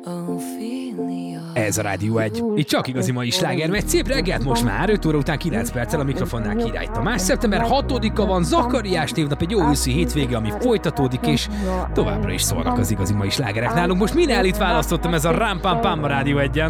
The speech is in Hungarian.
Ez a Rádió 1. Itt csak igazi mai sláger, mert szép reggelt most már 5 óra után 9 perccel a mikrofonnál Király Tamás. Szeptember 6-a van, Zakariás névnap, egy jó őszi hétvége, ami folytatódik, és továbbra is szólnak az igazi mai slágerek nálunk. Most Minelit választottam, ez a Ram Pam Pam a Rádió 1-en.